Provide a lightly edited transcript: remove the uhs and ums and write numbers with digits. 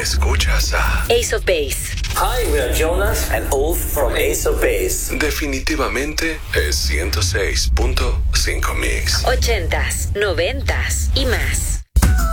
Escuchas a Ace of Base. Hi, we are Jonas and Ulf from Ace of Base. Definitivamente es 106.5 Mix. 80s, 90s y más.